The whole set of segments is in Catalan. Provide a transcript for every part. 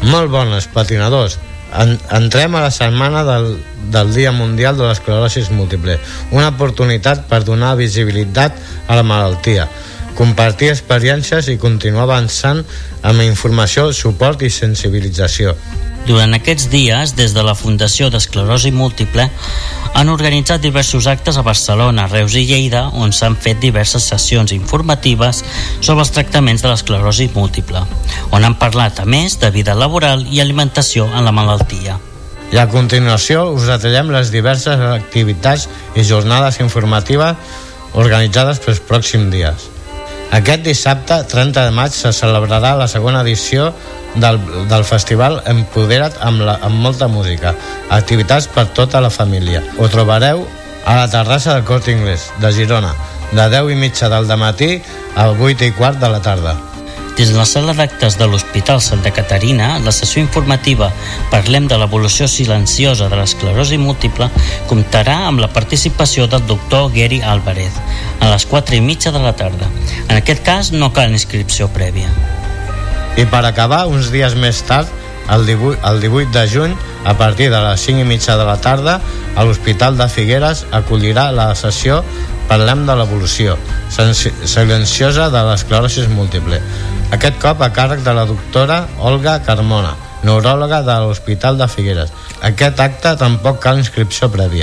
Molt bones, patinadors. Entrem a la setmana del Dia Mundial de l'Esclerosi Múltiple, una oportunitat per donar visibilitat a la malaltia, compartir experiències i continuar avançant amb informació, suport i sensibilització. Durant aquests dies, des de la Fundació d'Esclerosi Múltiple, han organitzat diversos actes a Barcelona, Reus i Lleida, on s'han fet diverses sessions informatives sobre els tractaments de l'esclerosi múltiple, on han parlat, a més, de vida laboral i alimentació en la malaltia. I a continuació us detallem les diverses activitats i jornades informatives organitzades pels pròxims dies. Aquest dissabte, 30 de maig, se celebrarà la segona edició del festival Empodera't amb molta música, activitats per tota la família. Ho trobareu a la terrassa del Corte Inglés de Girona, de 10:30 del matí a 8:15 de la tarda. Des de la sala d'actes de l'Hospital Santa Caterina, la sessió informativa Parlem de l'evolució silenciosa de l'esclerosi múltiple comptarà amb la participació del doctor Gary Álvarez a les 4:30 de la tarda. En aquest cas no cal inscripció prèvia. I per acabar, uns dies més tard, el 18 de juny, a partir de les 5:30 de la tarda, a l'Hospital de Figueres acollirà la sessió Parlem de l'evolució silenciosa de l'esclerosi múltiple. Aquest cop a càrrec de la doctora Olga Carmona, neuròloga de l'Hospital de Figueres. Aquest acte tampoc cal inscripció prèvia.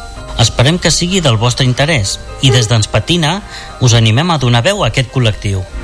Esperem que sigui del vostre interès i des d'Ens Patina us animem a donar veu a aquest col·lectiu.